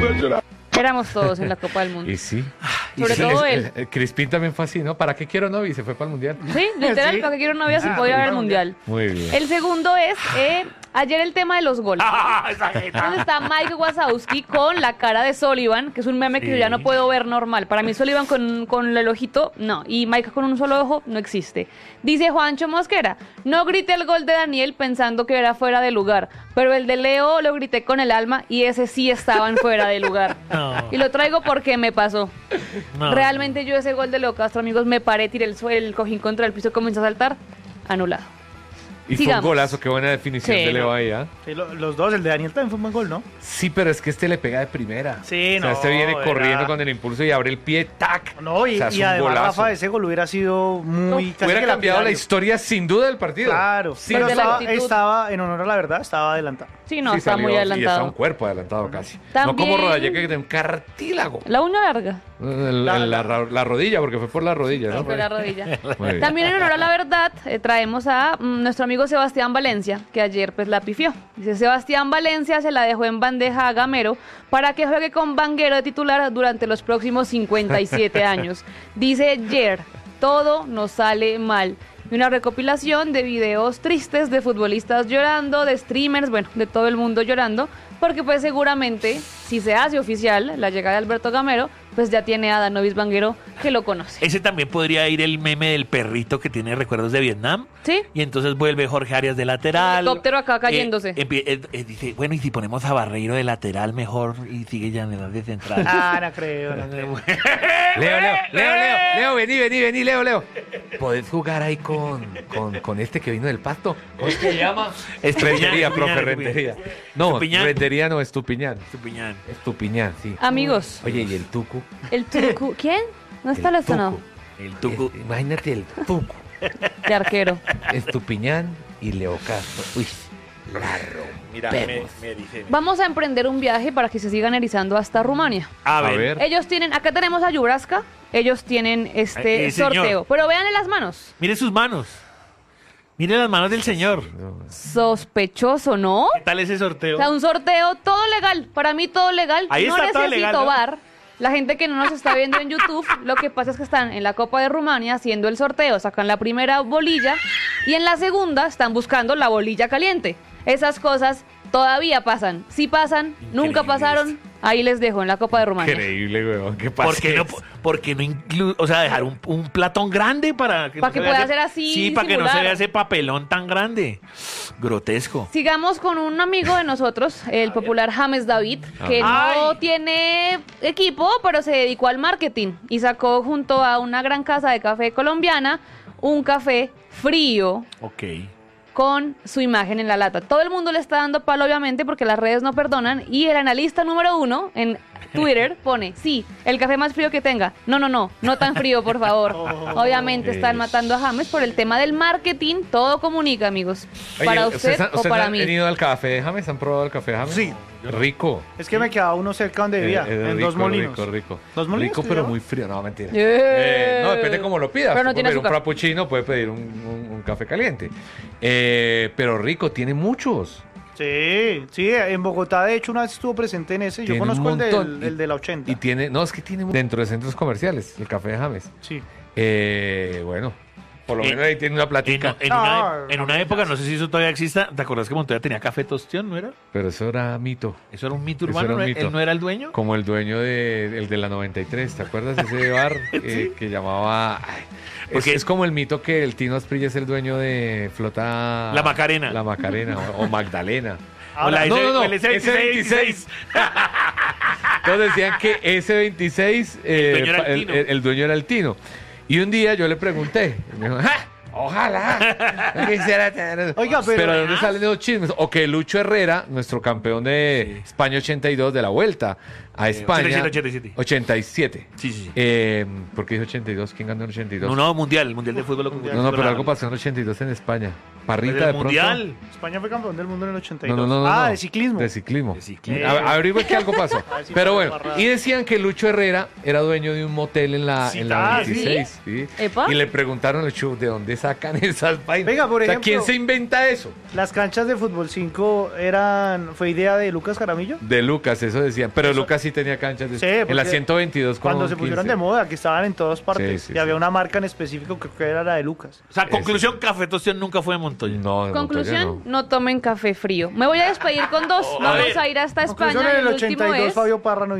Éramos todos en la Copa del Mundo. Y sí. Sobre todo él. Crispín también fue así, ¿no? ¿Para qué quiero novia? Y se fue para el Mundial. Sí, literal, Sí. para que quiero novia se podía ver el Mundial. Muy bien. El segundo es, ayer el tema de los goles. Entonces está Mike Wazowski con la cara de Sullivan, que es un meme que yo ya no puedo ver normal. Para mí Sullivan con el ojito, no. Y Mike con un solo ojo, no existe. Dice Juancho Mosquera, no grité el gol de Daniel pensando que era fuera de lugar, pero el de Leo lo grité con el alma y ese sí estaba en fuera de lugar. No. Y lo traigo porque me pasó. No. Realmente yo ese gol de Leo Castro, amigos, me paré, tiré el cojín contra el piso, comencé a saltar, anulado. Y fue sigamos. un golazo, qué buena definición Sí, de Leo no. ahí, ¿ah? Sí, los dos, el de Daniel también fue un buen gol, ¿no? Sí, pero es que este le pega de primera. Sí, O sea, no, este viene era- corriendo con el impulso y abre el pie, ¡tac! No, y, O sea, es y un además, golazo. Rafa, ese gol hubiera sido muy... casi Hubiera que cambiado la lapidario. historia sin duda del partido. Claro, Sí, pero Desde la estaba, actitud. estaba, en honor a la verdad, estaba adelantado. Sí, no, sí, está salió, muy Y está adelantado. un cuerpo adelantado casi. También- No como Rodallega que tiene un cartílago. La uña larga. La rodilla, porque fue por la rodilla, ¿no? Fue la rodilla. Muy bien. También en honor a la verdad, traemos a nuestro amigo Sebastián Valencia, que ayer pues la pifió. Dice, Sebastián Valencia se la dejó en bandeja a Gamero para que juegue con Vanguero de titular durante los próximos 57 años. Dice Jer, todo nos sale mal. Y una recopilación de videos tristes de futbolistas llorando, de streamers, bueno, de todo el mundo llorando, porque pues seguramente, si se hace oficial la llegada de Alberto Gamero, pues ya tiene a Danovis Vanguero que lo conoce. Ese también podría ir el meme del perrito que tiene recuerdos de Vietnam. ¿Sí? Y entonces vuelve Jorge Arias de lateral. Helicóptero acá cayéndose. Dice, bueno, y si ponemos a Barreiro de lateral mejor y sigue ya en edad de central. Ah, no creo, no creo. Leo, vení, Leo. ¿Podés jugar ahí con este que vino del Pasto? ¿Cómo se llama? Rentería, profe, Rentería. No, Estupiñán. Rentería no, Estupiñán. Estupiñán. Estupiñán, sí. Amigos, Oye, ¿y el Tucu? el Tucu, ¿quién? No está El lesionado. Tucu. El Tucu. Imagínate el Tucu. De arquero. Estupiñán y Leo Castro. Uy, la Mira, rompemos. me dice. Vamos a emprender un viaje para que se sigan erizando hasta Rumania. A ver. Ellos tienen, acá tenemos a Yubraska, ellos tienen este Señor. sorteo. Pero vean en las manos. Mire sus manos. Mire las manos del señor. Sospechoso, ¿no? ¿Qué tal ese sorteo? O sea, un sorteo todo legal. Para mí todo legal. Ahí no está todo necesito legal, ¿no? VAR. La gente que no nos está viendo en YouTube, lo que pasa es que están en la Copa de Rumania haciendo el sorteo, sacan la primera bolilla y en la segunda están buscando la bolilla caliente. Esas cosas todavía pasan. Si pasan, nunca Increíble pasaron. Ahí les dejo en la Copa de Rumania. Increíble, weón. ¿Qué pasa? ¿Por qué no o sea, dejar un platón grande para que, Para que se vea pueda ese- ser así, Sí, para que no se simular. vea ese papelón tan grande. Grotesco. Sigamos con un amigo de nosotros, el popular James David, que no Ay. tiene equipo, pero se dedicó al marketing y sacó junto a una gran casa de café colombiana un café frío Ok. con su imagen en la lata. Todo el mundo le está dando palo, obviamente, porque las redes no perdonan. Y el analista número 1 en Twitter pone, sí, el café más frío que tenga. No tan frío, por favor. Obviamente están matando a James por el tema del marketing. Todo comunica, amigos. Oye, Para usted ¿ustedes o para han mí. venido al café de James? ¿Han probado el café de James? Sí. Rico. Es que me quedaba uno cerca donde vivía, en Dos Molinos. Rico. ¿Dos Molinos Rico, que pero llama? muy frío. No, mentira. Yeah. No, depende cómo lo pidas. Pero no Puede tiene pedir un azúcar. frappuccino, puede pedir un café caliente. Pero rico, tiene muchos. Sí, en Bogotá de hecho una vez estuvo presente en ese. Yo Tiene conozco un montón. el de la 80. Y tiene, no, es que tiene dentro de centros comerciales, el café de James. Sí. Bueno, por lo En- menos ahí tiene una En, platica. en No, una, en no una me época, digas. no sé si eso todavía exista, ¿te acuerdas que Montoya tenía café tostión, no era? Pero eso era mito. Eso era un mito Eso urbano, era un ¿no? mito. ¿Él no era el dueño? Como el dueño el de la 93, ¿te acuerdas de ese bar que llamaba... ay, Porque- es como el mito que el Tino Asprilla es el dueño de Flota... La Macarena. La Macarena o Magdalena. O la no, el S26. Entonces decían que S26, El dueño era el Tino. el dueño era el Tino. Y un día yo le pregunté, y me dijo, ¡ja! Ojalá. Oiga, pero- ¿de dónde salen los chismes? O que Lucho Herrera, nuestro campeón de España 82 de la vuelta a España. 87. 87. Sí, sí, sí. ¿Por qué dice 82? ¿Quién ganó en 82? No, mundial, el mundial de fútbol. No, pero algo pasó en 82 en España. Parrita El de pronto. mundial. España fue campeón del mundo en el 82. No. Ah, de ciclismo. De ciclismo. De ciclismo. Averigüe que algo pasó. A ver si Pero fue bueno, barrada. y decían que Lucho Herrera era dueño de un motel en la, Sí, en la ah, 26. ¿sí? ¿Epa? Y le preguntaron al Lucho de dónde sacan esas vainas? Venga, por O sea, ejemplo- ¿quién se inventa eso? Las canchas de fútbol 5 fue idea de Lucas Jaramillo. De Lucas, eso decían. Pero Lucas sí tenía canchas Sí, en la porque 122 con Cuando se pusieron 15. de moda, que estaban en todas partes. Sí, sí, y había sí. una marca en específico que era la de Lucas. O sea, conclusión, Café Tostón nunca fue de Montoya. No, de Conclusión, Montoya no tomen café frío. Me voy a despedir con dos. Vamos a ir hasta España. Conclusión, en y el el último 82 es... Fabio Parra no